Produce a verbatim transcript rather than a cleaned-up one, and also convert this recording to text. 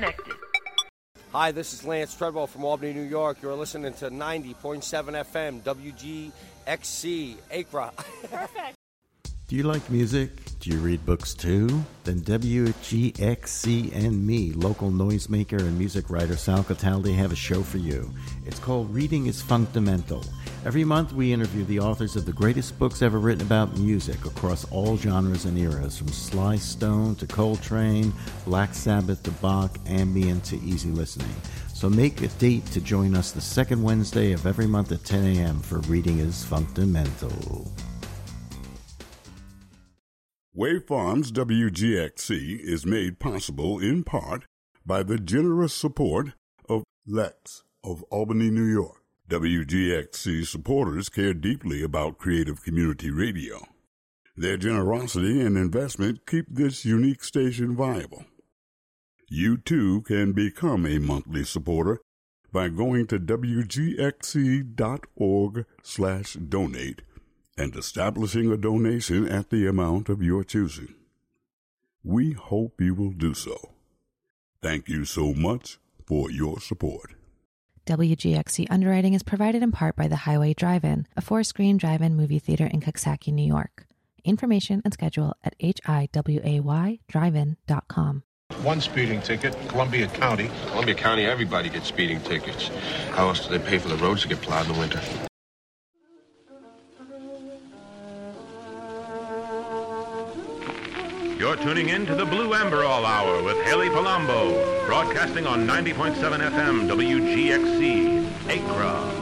connected. Hi, this is Lance Treadwell from Albany, New York. You're listening to ninety point seven F M, W G X C, Acra. Perfect. Do you like music? Do you read books too? Then W G X C and me, local noisemaker and music writer Sal Cataldi, have a show for you. It's called Reading is Fundamental. Every month we interview the authors of the greatest books ever written about music across all genres and eras, from Sly Stone to Coltrane, Black Sabbath to Bach, ambient to easy listening. So make a date to join us the second Wednesday of every month at ten a.m. for Reading is Fundamental. Wave Farms W G X C is made possible in part by the generous support of Lex of Albany, New York. W G X C supporters care deeply about creative community radio. Their generosity and investment keep this unique station viable. You too can become a monthly supporter by going to W G X C dot org slash donate and establishing a donation at the amount of your choosing. We hope you will do so. Thank you so much for your support. W G X C underwriting is provided in part by the Highway Drive-In, a four-screen drive-in movie theater in Coxsackie, New York. Information and schedule at H I W A Y drive in dot com. One speeding ticket, Columbia County. Columbia County, everybody gets speeding tickets. How else do they pay for the roads to get plowed in the winter? You're tuning in to the Blue Amber All Hour with Haley Palumbo, broadcasting on ninety point seven F M W G X C, Acra.